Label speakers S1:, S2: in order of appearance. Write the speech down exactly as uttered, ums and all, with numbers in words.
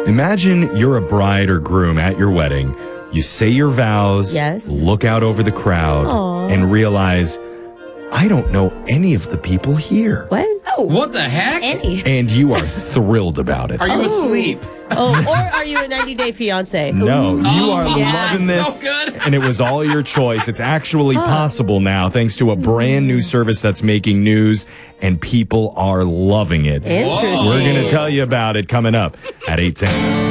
S1: Imagine you're a bride or groom at your wedding. You say your vows,
S2: yes.
S1: look out over the crowd,
S2: Aww.
S1: and realize, I don't know any of the people here.
S2: What?
S3: Oh, what the heck?
S2: Any.
S1: And you are thrilled about it.
S3: Are you
S2: Oh.
S3: asleep?
S2: Oh, or are you a ninety day fiancé?
S1: No,
S2: Ooh.
S1: you are
S2: yes.
S1: loving this.
S3: So good.
S1: And it was all your choice. It's actually possible now thanks to a brand new service that's making news, and people are loving it.
S2: Interesting.
S1: We're going to tell you about it coming up at eight ten.